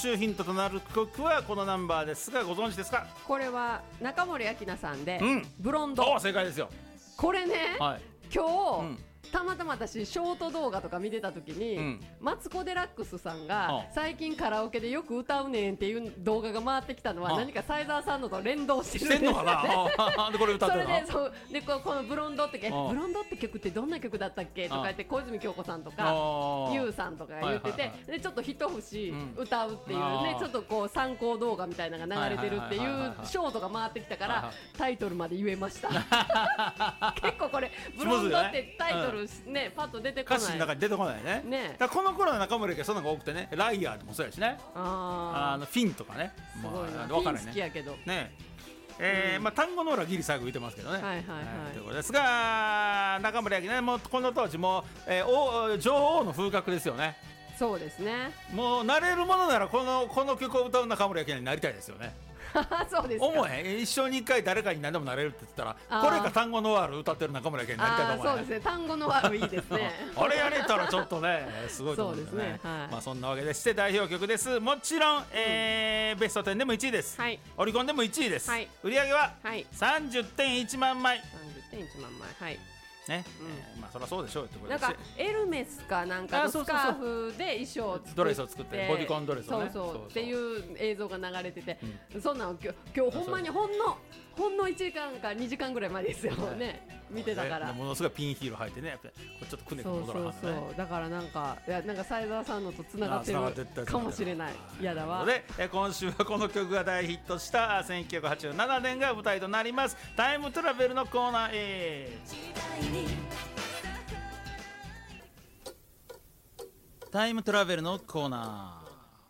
週ヒントとなる曲はこのナンバーですが、ご存知ですか？ これは中森明菜さんで、ブロンおド。 正解ですよ。 これね、 はい、 今日、たまたま私ショート動画とか見てた時に、マツコ・デラックスさんが最近カラオケでよく歌うねんっていう動画が回ってきたのは、何か西沢さんのと連動してるんですよね。 してんのかなでこれ歌ってるの。 それでこのブロンドってブロンドって曲ってどんな曲だったっけとか言って小泉今日子さんとかユウさんとかが言ってて、でちょっと一節歌うっていうね、ちょっとこう参考動画みたいなのが流れてるっていうショートが回ってきたからタイトルまで言えました。結構これブロンドってタイトルね、パッと出てこない、 歌詞の中に出てこないね。だからこの頃の中森明菜そんなのが多くてね、ライアーでもそうやしね、フィンとかね、 すごいな、 分からフィン好きやけどね。単語の裏ギリ最後言ってますけどね。ということですが、中森明菜ね、もうこの当時も女王の風格ですよね。 そうですね。 もうなれるものならこの曲を歌う中森明菜になりたいですよね。 そうですか。 思え一生に一回誰かに何でもなれるって言ったら、これか単語のワール歌ってる中森明菜になりたいと思う。 そうですね、単語のワールいいですね。 あれやれたらちょっとね、すごいと思うんですね。そんなわけでして代表曲です。もちろん、ベスト10でも1位です、オリコンでも1位です、売り上げは 30.1 万枚。 30.1 万枚、はいね、そりゃそうでしょうってことです。なんかエルメスかなんかのスカーフで衣装を作って、 ドレスを作ってボディコンドレスをね、 そうっていう映像が流れてて、そんなの今日ほんまにほんの1時間か2時間ぐらい前ですよね、見てたから。 ものすごいピンヒール履いてね、ちょっとくねくね戻らはんね。 そうだからなんか西沢さんのとつながってるかもしれない。嫌だわ。 で今週はこの曲が大ヒットした1987年が舞台となりますタイムトラベルのコーナーへ。タイムトラベルのコーナ